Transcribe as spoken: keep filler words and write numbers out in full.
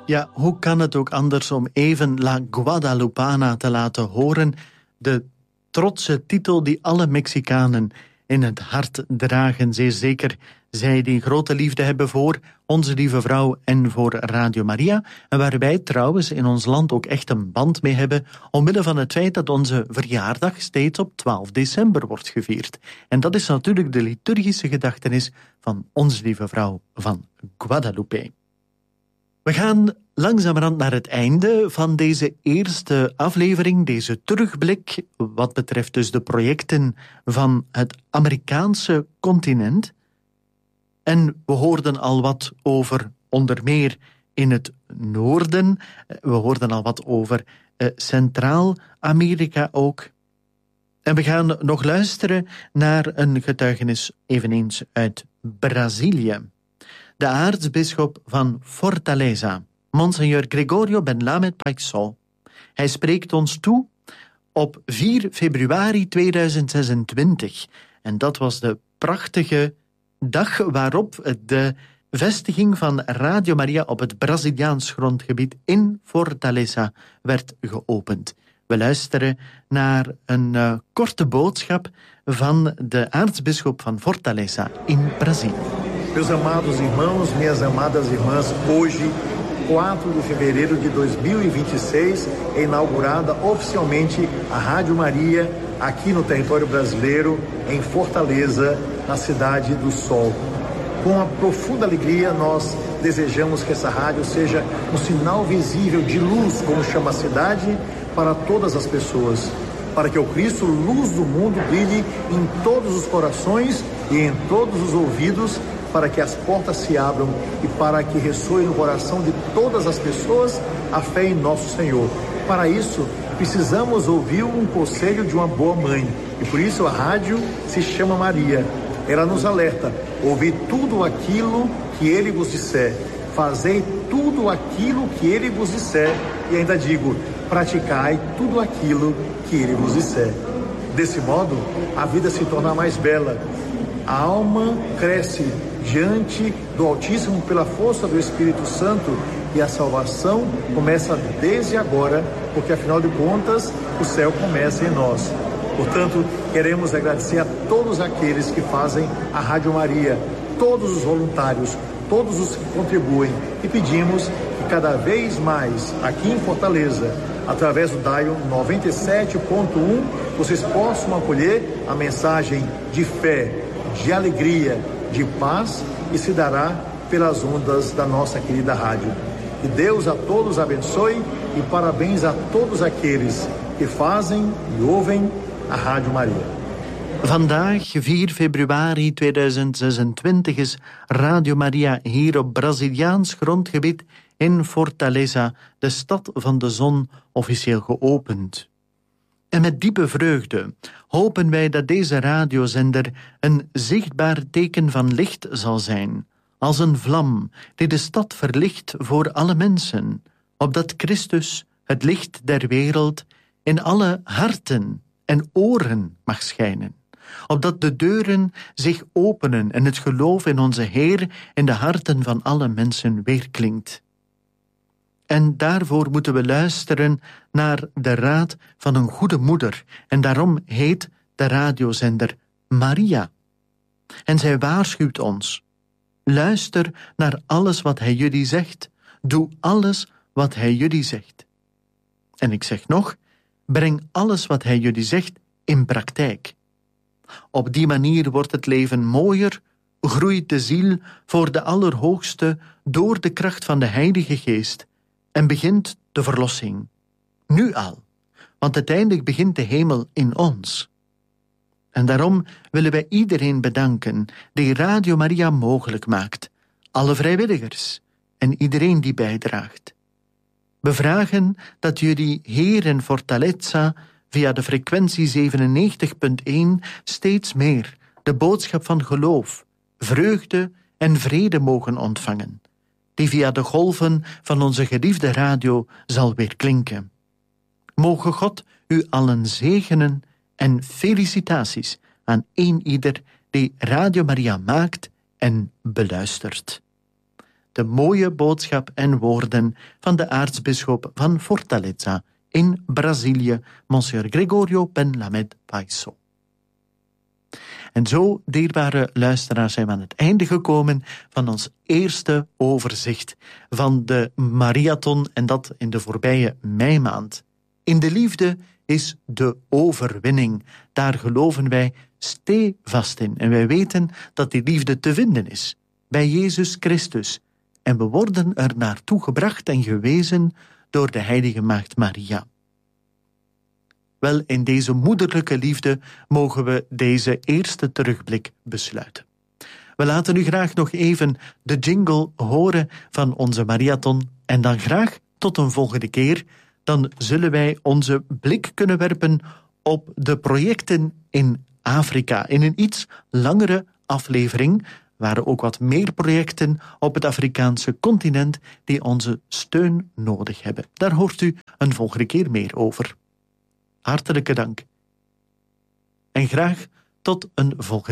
Ja, hoe kan het ook anders om even La Guadalupana te laten horen? De trotse titel die alle Mexicanen in het hart dragen. Zeer zeker zij die grote liefde hebben voor Onze Lieve Vrouw en voor Radio Maria. En waar wij trouwens in ons land ook echt een band mee hebben, omwille van het feit dat onze verjaardag steeds op twaalf december wordt gevierd. En dat is natuurlijk de liturgische gedachtenis van Onze Lieve Vrouw van Guadalupe. We gaan langzamerhand naar het einde van deze eerste aflevering, deze terugblik, wat betreft dus de projecten van het Amerikaanse continent. En we hoorden al wat over, onder meer in het noorden, we hoorden al wat over eh, Centraal-Amerika ook. En we gaan nog luisteren naar een getuigenis eveneens uit Brazilië. De aartsbisschop van Fortaleza, Monsignor Gregorio Benlamet Paixão. Hij spreekt ons toe op vier februari tweeduizend zesentwintig. En dat was de prachtige dag waarop de vestiging van Radio Maria op het Braziliaans grondgebied in Fortaleza werd geopend. We luisteren naar een uh, korte boodschap van de aartsbisschop van Fortaleza in Brazilië. Meus amados irmãos, minhas amadas irmãs, hoje, quatro de fevereiro de dois mil e vinte e seis, é inaugurada oficialmente a Rádio Maria aqui no território brasileiro, em Fortaleza, na Cidade do Sol. Com a profunda alegria, nós desejamos que essa rádio seja um sinal visível de luz, como chama a cidade, para todas as pessoas. Para que o Cristo, luz do mundo, brilhe em todos os corações e em todos os ouvidos, para que as portas se abram e para que ressoe no coração de todas as pessoas a fé em nosso Senhor. Para isso, precisamos ouvir um conselho de uma boa mãe. E por isso a rádio se chama Maria. Ela nos alerta: ouvi tudo aquilo que Ele vos disser. Fazei tudo aquilo que Ele vos disser. E ainda digo, praticai tudo aquilo que Ele vos disser. Desse modo, a vida se torna mais bela. A alma cresce diante do Altíssimo pela força do Espírito Santo e a salvação começa desde agora, porque afinal de contas o céu começa em nós. Portanto, queremos agradecer a todos aqueles que fazem a Rádio Maria, todos os voluntários, todos os que contribuem, e pedimos que cada vez mais aqui em Fortaleza, através do Dial noventa e sete ponto um, vocês possam acolher a mensagem de fé, de alegria, de paz, e se dará pelas ondas da nossa querida rádio. Que Deus a todos abençoe e parabéns a todos aqueles que fazem e ouvem a Rádio Maria. Vandaag, vier februari tweeduizend zesentwintig, is Radio Maria hier op Braziliaans grondgebied in Fortaleza, de stad van de zon, officieel geopend. En met diepe vreugde hopen wij dat deze radiozender een zichtbaar teken van licht zal zijn, als een vlam die de stad verlicht voor alle mensen, opdat Christus, het licht der wereld, in alle harten en oren mag schijnen, opdat de deuren zich openen en het geloof in onze Heer in de harten van alle mensen weerklinkt. En daarvoor moeten we luisteren naar de raad van een goede moeder. En daarom heet de radiozender Maria. En zij waarschuwt ons: luister naar alles wat hij jullie zegt. Doe alles wat hij jullie zegt. En ik zeg nog, breng alles wat hij jullie zegt in praktijk. Op die manier wordt het leven mooier, groeit de ziel voor de Allerhoogste door de kracht van de Heilige Geest. En begint de verlossing. Nu al, want uiteindelijk begint de hemel in ons. En daarom willen wij iedereen bedanken die Radio Maria mogelijk maakt. Alle vrijwilligers en iedereen die bijdraagt. We vragen dat jullie hier in Fortaleza via de frequentie zevenennegentig punt één steeds meer de boodschap van geloof, vreugde en vrede mogen ontvangen, die via de golven van onze geliefde radio zal weerklinken. Mogen God u allen zegenen en felicitaties aan een ieder die Radio Maria maakt en beluistert. de mooie boodschap en woorden van de aartsbisschop van Fortaleza in Brazilië, Monsieur Gregorio Ben-Lamed Paiso. En zo, dierbare luisteraars, zijn we aan het einde gekomen van ons eerste overzicht van de marathon, en dat in de voorbije meimaand. In de liefde is de overwinning. Daar geloven wij stevast in. En wij weten dat die liefde te vinden is bij Jezus Christus. En we worden er naartoe gebracht en gewezen door de heilige maagd Maria. Wel, in deze moederlijke liefde mogen we deze eerste terugblik besluiten. We laten u graag nog even de jingle horen van onze marathon en dan graag tot een volgende keer. Dan zullen wij onze blik kunnen werpen op de projecten in Afrika. In een iets langere aflevering waren ook wat meer projecten op het Afrikaanse continent die onze steun nodig hebben. Daar hoort u een volgende keer meer over. Hartelijke dank. En graag tot een volgende